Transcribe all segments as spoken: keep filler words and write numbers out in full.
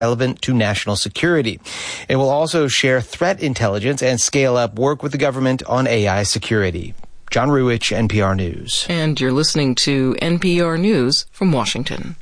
relevant to national security. It will also share threat intelligence and scale up work with the government on A I security. John Ruwich, N P R News. And you're listening to N P R News from Washington.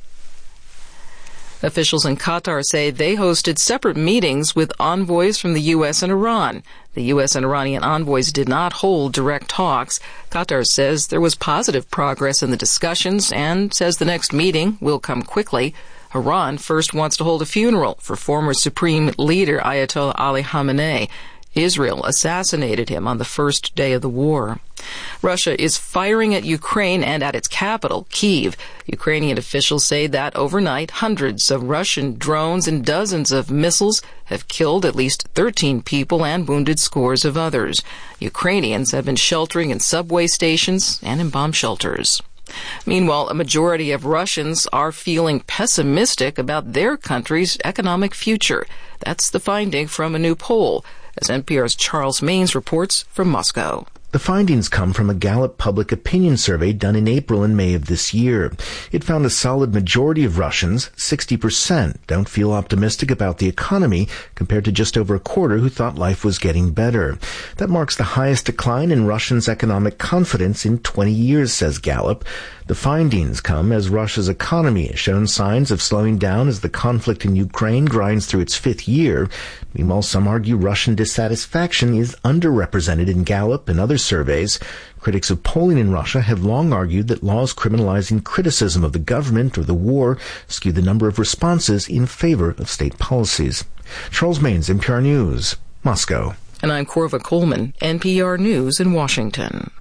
Officials in Qatar say they hosted separate meetings with envoys from the U S and Iran. The U S and Iranian envoys did not hold direct talks. Qatar says there was positive progress in the discussions and says the next meeting will come quickly. Iran first wants to hold a funeral for former Supreme Leader Ayatollah Ali Khamenei. Israel assassinated him on the first day of the war. Russia is firing at Ukraine and at its capital, Kyiv. Ukrainian officials say that overnight, hundreds of Russian drones and dozens of missiles have killed at least thirteen people and wounded scores of others. Ukrainians have been sheltering in subway stations and in bomb shelters. Meanwhile, a majority of Russians are feeling pessimistic about their country's economic future. That's the finding from a new poll, as N P R's Charles Maines reports from Moscow. The findings come from a Gallup public opinion survey done in April and May of this year. It found a solid majority of Russians, sixty percent, don't feel optimistic about the economy compared to just over a quarter who thought life was getting better. That marks the highest decline in Russians' economic confidence in twenty years, says Gallup. The findings come as Russia's economy has shown signs of slowing down as the conflict in Ukraine grinds through its fifth year. Meanwhile, some argue Russian dissatisfaction is underrepresented in Gallup and other surveys. Critics of polling in Russia have long argued that laws criminalizing criticism of the government or the war skew the number of responses in favor of state policies. Charles Maines, N P R News, Moscow. And I'm Corva Coleman, N P R News in Washington.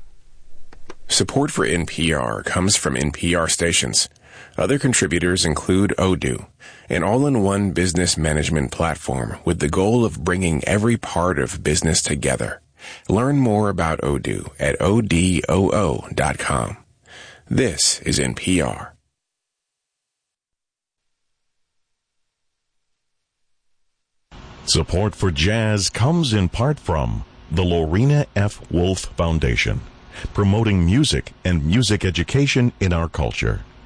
Support for N P R comes from N P R stations. Other contributors include Odoo, an all-in-one business management platform with the goal of bringing every part of business together. Learn more about Odoo at odoo dot com. This is N P R. Support for jazz comes in part from the Lorena F. Wolf Foundation, promoting music and music education in our culture.